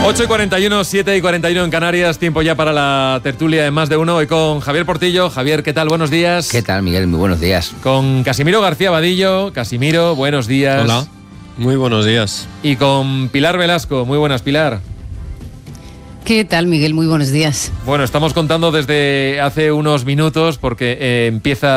8:41, 7:41 en Canarias, tiempo ya para la tertulia de Más de Uno, hoy con Javier Portillo. Javier, ¿qué tal? Buenos días. ¿Qué tal, Miguel? Muy buenos días. Con Casimiro García Vadillo. Casimiro, buenos días. Hola, muy buenos días. Y con Pilar Velasco. Muy buenas, Pilar. ¿Qué tal, Miguel? Muy buenos días. Bueno, estamos contando desde hace unos minutos porque empieza